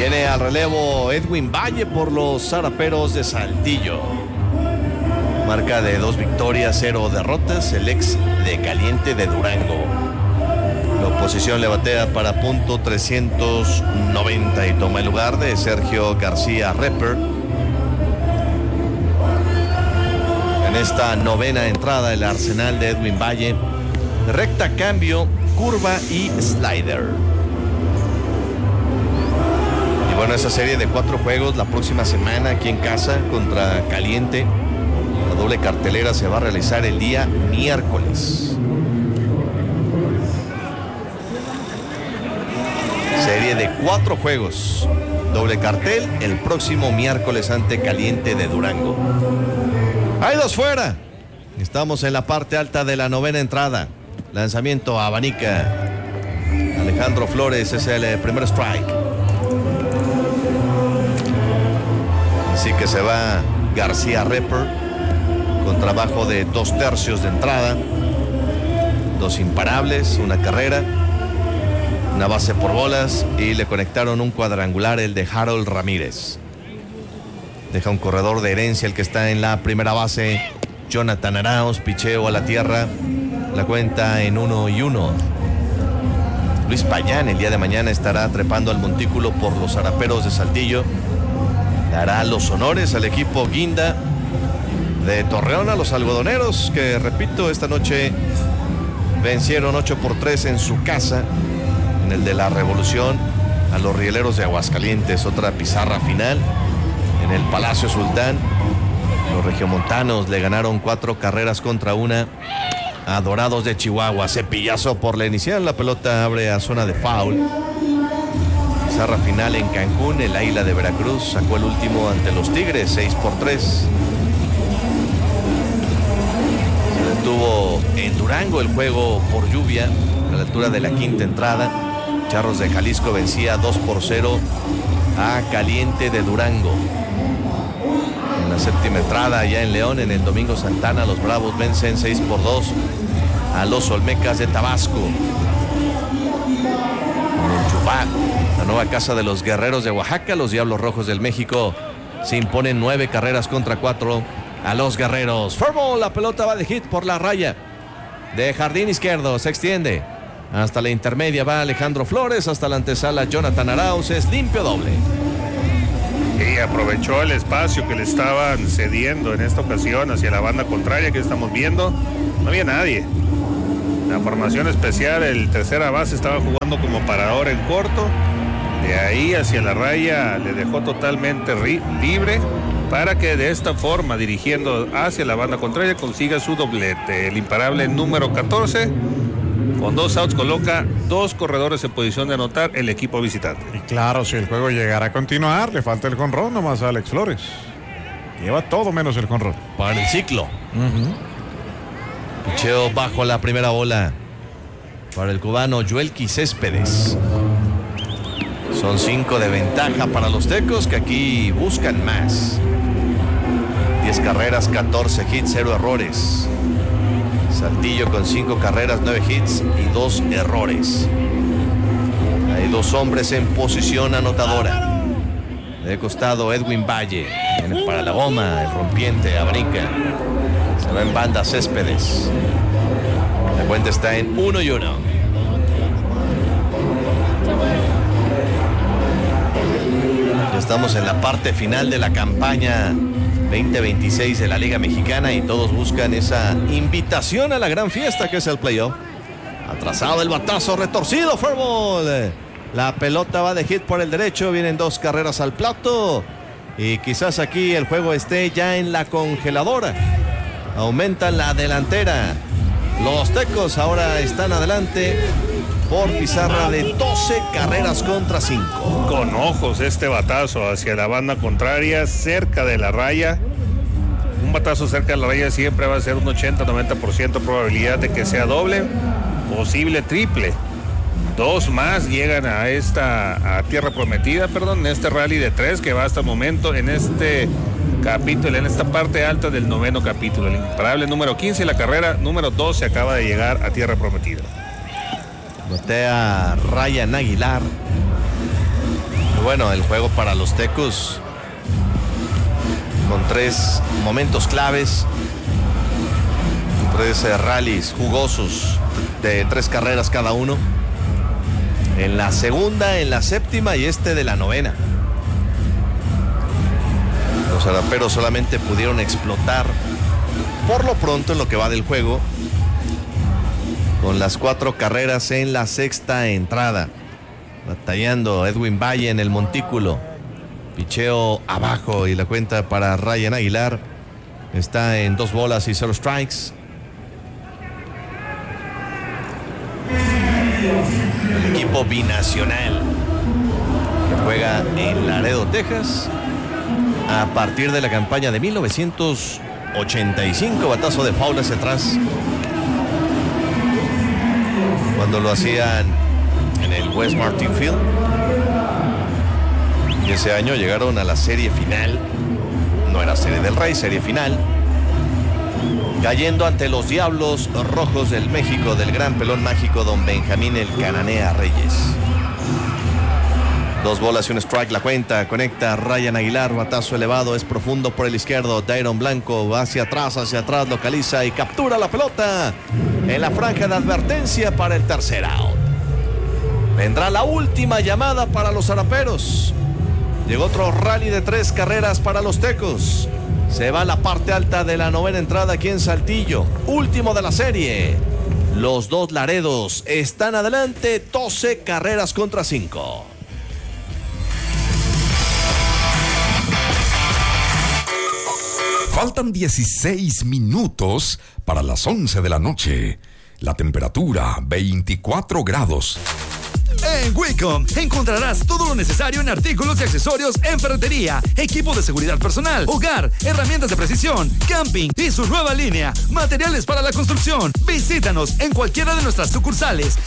Viene al relevo Edwin Valle por los Zaraperos de Saltillo. Marca de 2 victorias, 0 derrotas, el ex de Caliente de Durango. La oposición le batea para punto .390 y toma el lugar de Sergio García Repper. En esta novena entrada, el arsenal de Edwin Valle: recta, cambio, curva y slider. Y bueno, esa serie de 4 juegos la próxima semana aquí en casa contra Caliente. La doble cartelera se va a realizar el día miércoles. Serie de 4 juegos, doble cartel el próximo miércoles ante Caliente de Durango. Hay 2 fuera. Estamos en la parte alta de la novena entrada. Lanzamiento abanica. Alejandro Flores es el primer strike. Así que se va García Repper con trabajo de 2/3 de entrada, 2 imparables, una carrera, una base por bolas y le conectaron un cuadrangular, el de Harold Ramírez. Deja un corredor de herencia el que está en la primera base, Jonathan Arauz, picheo a la tierra, la cuenta en 1-1. Luis Payán el día de mañana estará trepando al montículo por los Zaraperos de Saltillo. Dará los honores al equipo Guinda de Torreón, a los algodoneros, que repito, esta noche vencieron 8-3 en su casa, en el de la Revolución, a los Rieleros de Aguascalientes. Otra pizarra final en el Palacio Sultán. Los regiomontanos le ganaron 4 carreras contra 1 a Dorados de Chihuahua. Cepillazo por la inicial, la pelota abre a zona de foul. Pizarra final en Cancún, el Águila de Veracruz sacó el último ante los Tigres, 6-3. Tuvo en Durango el juego por lluvia a la altura de la quinta entrada. Charros de Jalisco vencía 2-0 a Caliente de Durango. En la séptima entrada, allá en León, en el Domingo Santana, los Bravos vencen 6-2 a los Olmecas de Tabasco. En Chupá, la nueva casa de los Guerreros de Oaxaca, los Diablos Rojos del México se imponen 9 carreras contra 4 a los Guerreros. Furbo, la pelota va de hit por la raya de jardín izquierdo, se extiende hasta la intermedia, va Alejandro Flores, hasta la antesala Jonathan Arauz, es limpio doble. Y aprovechó el espacio que le estaban cediendo en esta ocasión hacia la banda contraria que estamos viendo. No había nadie. La formación especial, el tercera base estaba jugando como parador en corto. De ahí hacia la raya le dejó totalmente libre, para que de esta forma, dirigiendo hacia la banda contraria, consiga su doblete. El imparable número 14, con 2 outs, coloca 2 corredores en posición de anotar el equipo visitante. Y claro, si el juego llegara a continuar, le falta el jonrón nomás a Alex Flores. Lleva todo menos el jonrón. Para el ciclo. Picheo bajo la primera bola para el cubano Joelqui Céspedes. Son 5 de ventaja para los tecos, que aquí buscan más. 10 carreras, 14 hits, 0 errores. Saltillo con 5 carreras, 9 hits y 2 errores. Hay 2 hombres en posición anotadora. De costado Edwin Valle. Viene para la goma, el rompiente, abrica. Se va en banda Céspedes. La cuenta está en 1-1. Ya estamos en la parte final de la campaña 2026 de la Liga Mexicana y todos buscan esa invitación a la gran fiesta que es el playoff. Atrasado el batazo, retorcido, fair ball. La pelota va de hit por el derecho, vienen 2 carreras al plato y quizás aquí el juego esté ya en la congeladora. Aumentan la delantera. Los tecos ahora están adelante por pizarra de 12 carreras contra 5. Con ojos este batazo hacia la banda contraria, cerca de la raya. Un batazo cerca de la raya siempre va a ser un 80-90% probabilidad de que sea doble, posible triple. 2 más llegan a tierra prometida, en este rally de 3 que va hasta el momento en este capítulo, en esta parte alta del 9º capítulo. El imparable número 15 y la carrera número 12 acaba de llegar a tierra prometida. Batea Ryan Aguilar. Bueno, el juego para los Tecos con 3 momentos claves, 3 rallies jugosos de 3 carreras cada uno. En la segunda, en la séptima y de la novena. Los Araperos solamente pudieron explotar por lo pronto en lo que va del juego con las 4 carreras en la sexta entrada. Batallando Edwin Valle en el montículo. Picheo abajo y la cuenta para Ryan Aguilar está en 2 bolas y 0 strikes. El equipo binacional que juega en Laredo, Texas, a partir de la campaña de 1985, batazo de foul hacia atrás, cuando lo hacían en el West Martin Field. Y ese año llegaron a la serie final. No era Serie del Rey, serie final, cayendo ante los Diablos Rojos del México del gran pelón mágico don Benjamín el Cananea Reyes. 2 bolas y 1 strike la cuenta. Conecta Ryan Aguilar, batazo elevado, es profundo por el izquierdo. Dairon Blanco va hacia atrás, localiza y captura la pelota en la franja de advertencia para el tercer out. Vendrá la última llamada para los Araperos. Llegó otro rally de 3 carreras para los Tecos. Se va a la parte alta de la novena entrada aquí en Saltillo. Último de la serie. Los 2 Laredos están adelante 12 carreras contra 5. Faltan 16 minutos para las 11 de la noche. La temperatura 24 grados. En Wicom encontrarás todo lo necesario en artículos y accesorios en ferretería, equipo de seguridad personal, hogar, herramientas de precisión, camping y su nueva línea, materiales para la construcción. Visítanos en cualquiera de nuestras sucursales.